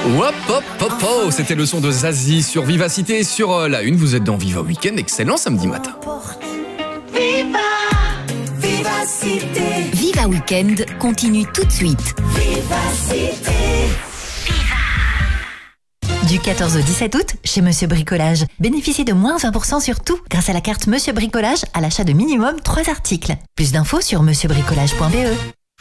Hop, hop, hop, hop. C'était le son de Zazie sur Vivacité. Sur la une, vous êtes dans Viva Weekend. Excellent samedi matin. Viva Vivacité. Viva Weekend continue tout de suite. Vivacité. Du 14 au 17 août, chez Monsieur Bricolage. Bénéficiez de moins 20% sur tout grâce à la carte Monsieur Bricolage à l'achat de minimum 3 articles. Plus d'infos sur monsieurbricolage.be.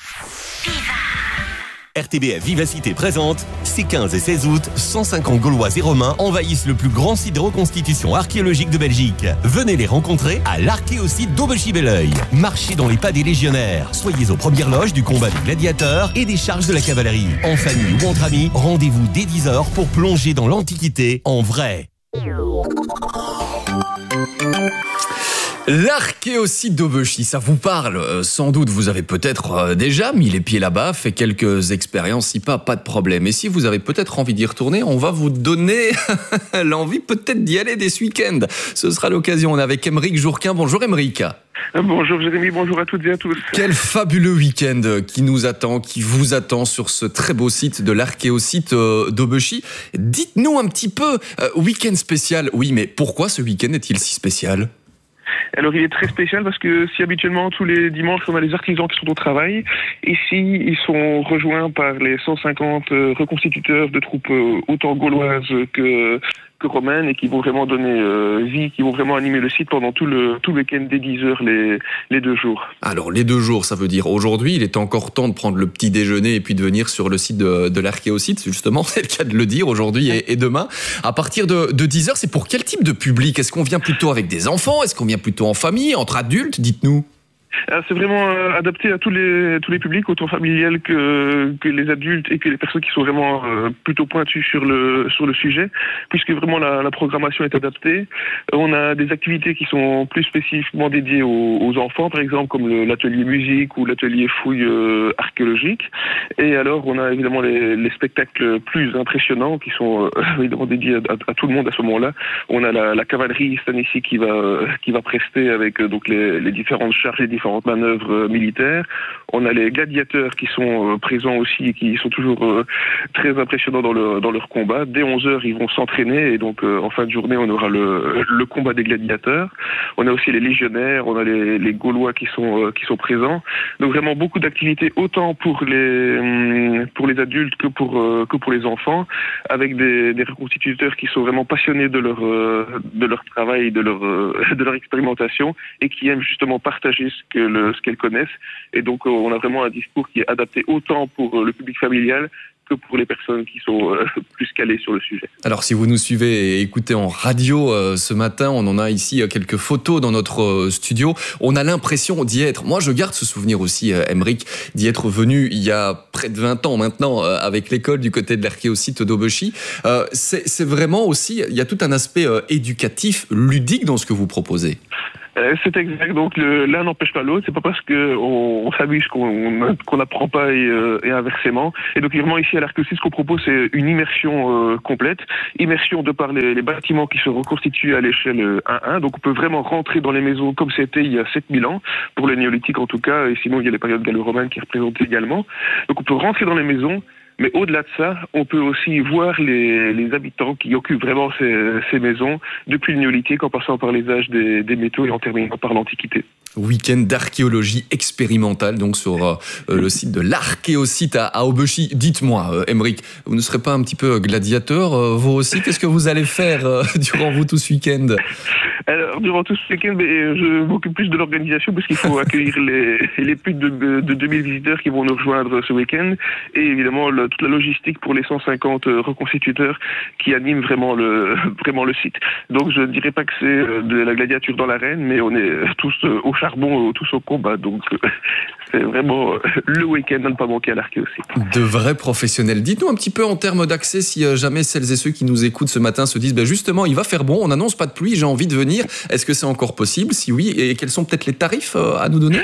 RTBF Vivacité présente, ces 15 et 16 août, 150 Gaulois et Romains envahissent le plus grand site de reconstitution archéologique de Belgique. Venez les rencontrer à l'archéosite d'Aubechy-Belleuil. Marchez dans les pas des légionnaires. Soyez aux premières loges du combat des gladiateurs et des charges de la cavalerie. En famille ou entre amis, rendez-vous dès 10h pour plonger dans l'Antiquité en vrai. L'archéosite d'Aubechy, ça vous parle? Sans doute, vous avez peut-être déjà mis les pieds là-bas, fait quelques expériences, si pas de problème. Et si vous avez peut-être envie d'y retourner, on va vous donner l'envie peut-être d'y aller dès ce week-end. Ce sera l'occasion. On est avec Aymeric Jourquin. Bonjour Aymeric. Bonjour Jérémy, bonjour à toutes et à tous. Quel fabuleux week-end qui nous attend, qui vous attend sur ce très beau site de l'archéosite d'Aubechy. Dites-nous un petit peu, week-end spécial, oui, mais pourquoi ce week-end est-il si spécial ? Alors il est très spécial parce que si habituellement tous les dimanches on a les artisans qui sont au travail, ici ils sont rejoints par les 150 reconstituteurs de troupes autant gauloises que romaines et qui vont vraiment donner vie, qui vont vraiment animer le site pendant tout le week-end dès 10h les 2 jours. Alors les 2 jours, ça veut dire aujourd'hui, il est encore temps de prendre le petit déjeuner et puis de venir sur le site de l'archéosite, justement, c'est le cas de le dire, aujourd'hui et demain. À partir de 10h, c'est pour quel type de public? Est-ce qu'on vient plutôt avec des enfants? Est-ce qu'on vient plutôt en famille, entre adultes? Dites-nous. C'est vraiment adapté à tous les publics, autant familiales que les adultes et que les personnes qui sont vraiment plutôt pointues sur le sujet, puisque vraiment la programmation est adaptée. On a des activités qui sont plus spécifiquement dédiées aux enfants, par exemple comme l'atelier musique ou l'atelier fouille archéologique. Et alors on a évidemment les spectacles plus impressionnants qui sont évidemment dédiés à tout le monde à ce moment-là. On a la cavalerie cette année-ci qui va prester avec donc les différentes charges et différentes manœuvres militaires. On a les gladiateurs qui sont présents aussi et qui sont toujours très impressionnants dans leur combat. Dès 11h, ils vont s'entraîner et donc en fin de journée, on aura le combat des gladiateurs. On a aussi les légionnaires, on a les Gaulois qui sont présents. Donc vraiment beaucoup d'activités autant pour les adultes que pour les enfants, avec des reconstituteurs qui sont vraiment passionnés de leur travail, de leur expérimentation et qui aiment justement partager ce qu'elles connaissent. Et donc, on a vraiment un discours qui est adapté autant pour le public familial que pour les personnes qui sont plus calées sur le sujet. Alors, si vous nous suivez et écoutez en radio ce matin, on en a ici quelques photos dans notre studio. On a l'impression d'y être. Moi, je garde ce souvenir aussi, Aymeric, d'y être venu il y a près de 20 ans maintenant avec l'école du côté de l'archéosite d'Aubechy. C'est vraiment aussi, il y a tout un aspect éducatif, ludique dans ce que vous proposez. C'est exact. Donc l'un n'empêche pas l'autre. C'est pas parce qu'on s'amuse qu'on n'apprend pas et inversement. Et donc vraiment ici à l'archéosite, ce qu'on propose, c'est une immersion complète. Immersion de par les bâtiments qui se reconstituent à l'échelle 1-1. Donc on peut vraiment rentrer dans les maisons comme c'était il y a 7000 ans, pour le néolithique en tout cas. Et sinon il y a les périodes gallo-romaines qui représentent également. Donc on peut rentrer dans les maisons. Mais au-delà de ça, on peut aussi voir les habitants qui occupent vraiment ces maisons depuis le néolithique en passant par les âges des métaux et en terminant par l'Antiquité. Week-end d'archéologie expérimentale donc sur le site de l'archéosite à Aubechy. Dites-moi, Aymeric, vous ne serez pas un petit peu gladiateur vous aussi? Qu'est-ce que vous allez faire durant vous tout ce week-end? Alors, durant tout ce week-end, je m'occupe plus de l'organisation parce qu'il faut accueillir les plus de 2000 visiteurs qui vont nous rejoindre ce week-end et évidemment toute la logistique pour les 150 reconstituteurs qui animent vraiment le site. Donc je ne dirais pas que c'est de la gladiature dans l'arène, mais on est tous au charbon, tous au combat. Donc c'est vraiment le week-end à ne pas manquer à l'archéosite. De vrais professionnels. Dites-nous un petit peu en termes d'accès, si jamais celles et ceux qui nous écoutent ce matin se disent justement il va faire bon, on n'annonce pas de pluie, j'ai envie de venir. Est-ce que c'est encore possible? Si oui, et quels sont peut-être les tarifs à nous donner?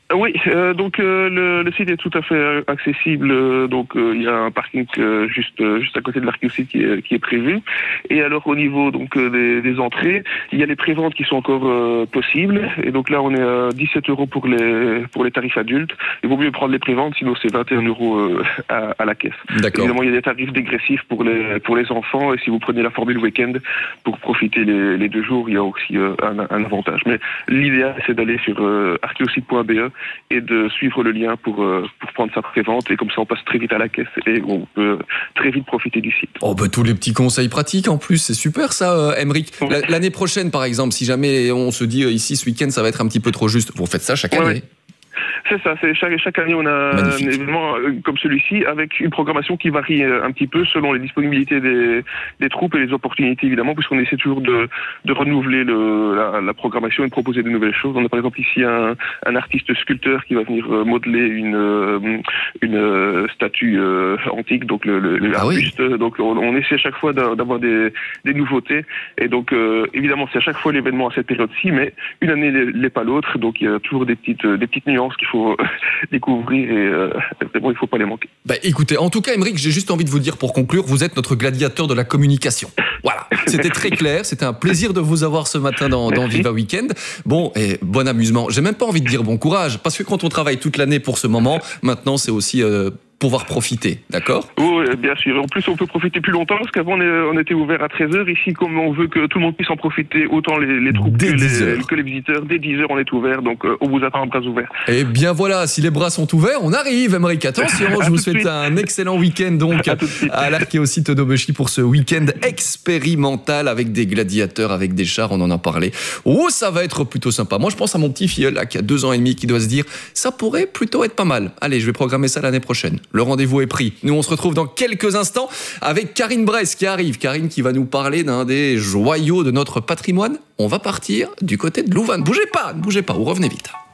Oui, donc le site est tout à fait accessible. Donc il y a un parking juste à côté de l'Arc aussi qui est prévu. Et alors au niveau donc des entrées, il y a les préventes qui sont encore possibles. Et donc là on est à 17 € pour les tarifs adultes. Il vaut mieux prendre les préventes, sinon c'est 21 € à la caisse. D'accord. Évidemment il y a des tarifs dégressifs pour les enfants. Et si vous prenez la formule week-end pour profiter les 2 jours, il y a aussi un avantage. Mais l'idéal c'est d'aller sur archéosite.be et de suivre le lien pour prendre sa prévente, et comme ça on passe très vite à la caisse et on peut très vite profiter du site. Oh bah tous les petits conseils pratiques en plus, c'est super ça, Aymeric. Ouais. L'année prochaine par exemple, si jamais on se dit ici ce week-end ça va être un petit peu trop juste, vous faites ça chaque année? Ouais. C'est ça, chaque année on a Magnifique. un événement comme celui-ci avec une programmation qui varie un petit peu selon les disponibilités des troupes et les opportunités évidemment, puisqu'on essaie toujours de renouveler la programmation et de proposer de nouvelles choses. On a par exemple ici un artiste sculpteur qui va venir modeler une statue antique, donc le Ah oui. buste. Donc on essaie à chaque fois d'avoir des nouveautés, et donc évidemment c'est à chaque fois l'événement à cette période-ci, mais une année n'est pas l'autre, donc il y a toujours des petites nuances qu'il faut découvrir, et bon, il ne faut pas les manquer. Bah écoutez, en tout cas Aymeric, j'ai juste envie de vous dire pour conclure, vous êtes notre gladiateur de la communication. Voilà, c'était très clair, c'était un plaisir de vous avoir ce matin dans Viva Weekend. Bon, et bon amusement, j'ai même pas envie de dire bon courage, parce que quand on travaille toute l'année pour ce moment, maintenant c'est aussi pouvoir profiter, d'accord? Oui, bien sûr. En plus, on peut profiter plus longtemps, parce qu'avant, on était ouvert à 13h. Ici, comme on veut que tout le monde puisse en profiter, autant les troupes Dès 10 heures. que les visiteurs, dès 10h, on est ouvert. Donc, on vous attend à bras ouverts. Eh bien voilà, si les bras sont ouverts, on arrive, Aymeric. Attention, je vous tout de souhaite suite. un excellent week-end donc À tout de suite. à l'Archéosite d'Aubechy pour ce week-end expérimental avec des gladiateurs, avec des chars, on en a parlé. Oh, ça va être plutôt sympa. Moi, je pense à mon petit filleul là, qui a 2 ans et demi, qui doit se dire, ça pourrait plutôt être pas mal. Allez, je vais programmer ça l'année prochaine. Le rendez-vous est pris. Nous, on se retrouve dans quelques instants avec Karine Bress qui arrive. Karine qui va nous parler d'un des joyaux de notre patrimoine. On va partir du côté de Louvain. Ne bougez pas, vous revenez vite.